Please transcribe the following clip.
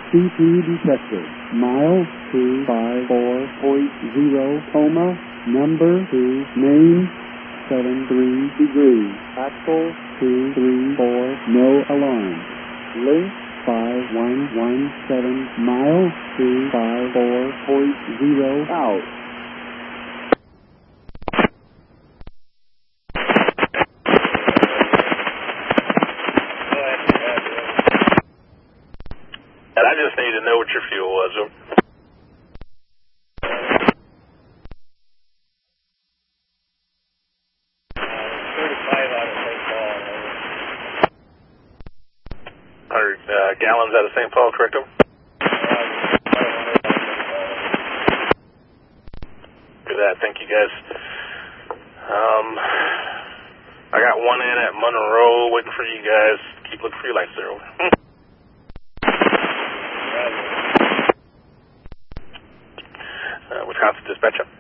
CP detected. Mile 254.0, Homa, number 2, main 73 degrees, axle 234, no alarm. Link 5117, mile 254.0, out. I just need to know what your fuel was. 35 out of St. Paul. 100 gallons out of St. Paul, correct? For that, thank you guys. I got one in at Monroe waiting for you guys. Keep looking for your lights there. Wisconsin dispatcher.